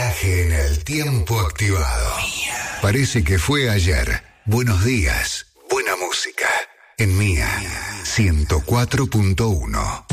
Viaje en el tiempo activado. Parece que fue ayer. Buenos días. Buena música. En Mía 104.1.